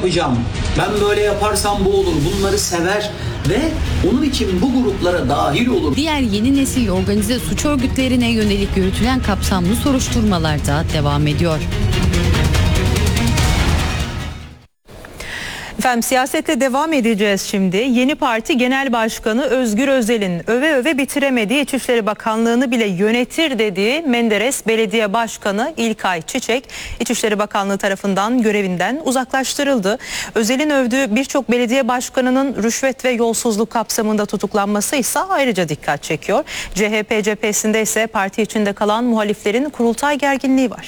yapacağım, ben böyle yaparsam bu olur, bunları sever ve onun için bu gruplara dahil olur. Diğer yeni nesil organize suç örgütlerine yönelik yürütülen kapsamlı soruşturmalar da devam ediyor. Efendim siyasetle devam edeceğiz şimdi. Yeni Parti Genel Başkanı Özgür Özel'in öve öve bitiremediği İçişleri Bakanlığı'nı bile yönetir dediği Menderes Belediye Başkanı İlkay Çiçek, İçişleri Bakanlığı tarafından görevinden uzaklaştırıldı. Özel'in övdüğü birçok belediye başkanının rüşvet ve yolsuzluk kapsamında tutuklanması ise ayrıca dikkat çekiyor. CHP cephesinde ise parti içinde kalan muhaliflerin kurultay gerginliği var.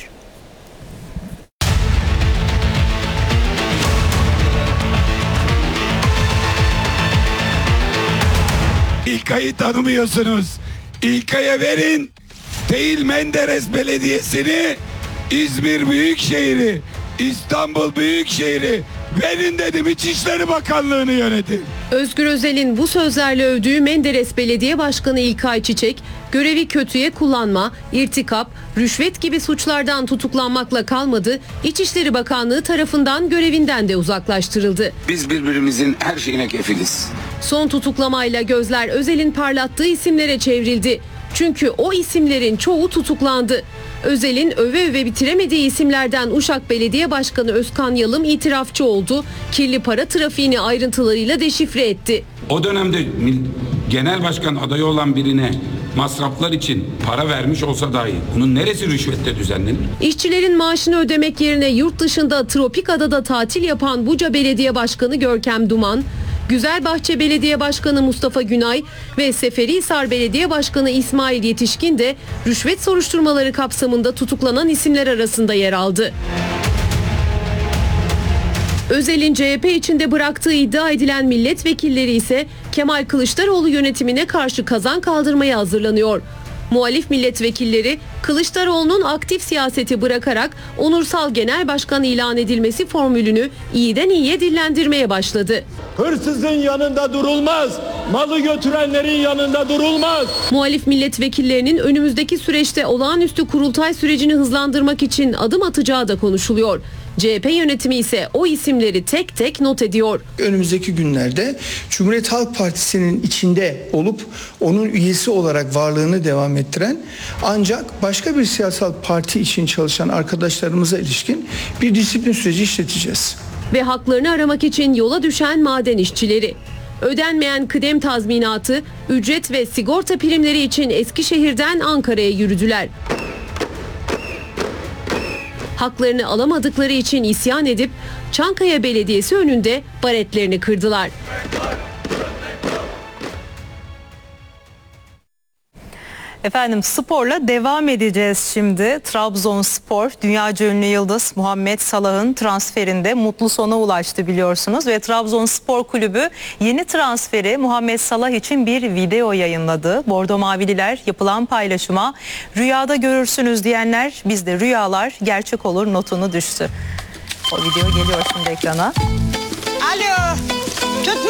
İlkay'ı tanımıyorsunuz. İlkay'a verin. Değil Menderes Belediyesi'ni, İzmir Büyükşehir'i, İstanbul Büyükşehir'i verin dedim, İçişleri Bakanlığı'nı yönetin. Özgür Özel'in bu sözlerle övdüğü Menderes Belediye Başkanı İlkay Çiçek, görevi kötüye kullanma, irtikap, rüşvet gibi suçlardan tutuklanmakla kalmadı, İçişleri Bakanlığı tarafından görevinden de uzaklaştırıldı. Biz birbirimizin her şeyine kefiliz. Son tutuklamayla gözler Özel'in parlattığı isimlere çevrildi. Çünkü o isimlerin çoğu tutuklandı. Özel'in öve öve bitiremediği isimlerden Uşak Belediye Başkanı Özkan Yalım itirafçı oldu. Kirli para trafiğini ayrıntılarıyla deşifre etti. O dönemde genel başkan adayı olan birine masraflar için para vermiş olsa dahi bunun neresi rüşvette düzenlenir? İşçilerin maaşını ödemek yerine yurt dışında Tropikada'da tatil yapan Buca Belediye Başkanı Görkem Duman, Güzelbahçe Belediye Başkanı Mustafa Günay ve Seferihisar Belediye Başkanı İsmail Yetişkin de rüşvet soruşturmaları kapsamında tutuklanan isimler arasında yer aldı. Özel'in CHP içinde bıraktığı iddia edilen milletvekilleri ise Kemal Kılıçdaroğlu yönetimine karşı kazan kaldırmaya hazırlanıyor. Muhalif milletvekilleri Kılıçdaroğlu'nun aktif siyaseti bırakarak onursal genel başkan ilan edilmesi formülünü iyiden iyiye dillendirmeye başladı. Hırsızın yanında durulmaz, malı götürenlerin yanında durulmaz. Muhalif milletvekillerinin önümüzdeki süreçte olağanüstü kurultay sürecini hızlandırmak için adım atacağı da konuşuluyor. CHP yönetimi ise o isimleri tek tek not ediyor. Önümüzdeki günlerde Cumhuriyet Halk Partisi'nin içinde olup onun üyesi olarak varlığını devam ettiren ancak başka bir siyasal parti için çalışan arkadaşlarımıza ilişkin bir disiplin süreci işleteceğiz. Ve haklarını aramak için yola düşen maden işçileri. Ödenmeyen kıdem tazminatı, ücret ve sigorta primleri için Eskişehir'den Ankara'ya yürüdüler. Haklarını alamadıkları için isyan edip Çankaya Belediyesi önünde baretlerini kırdılar. Efendim sporla devam edeceğiz şimdi. Trabzonspor dünyaca ünlü yıldız Muhammed Salah'ın transferinde mutlu sona ulaştı biliyorsunuz ve Trabzonspor Kulübü yeni transferi Muhammed Salah için bir video yayınladı. Bordo Mavililer yapılan paylaşıma rüyada görürsünüz diyenler bizde rüyalar gerçek olur notunu düştü. O video geliyor şimdi ekrana. Alo.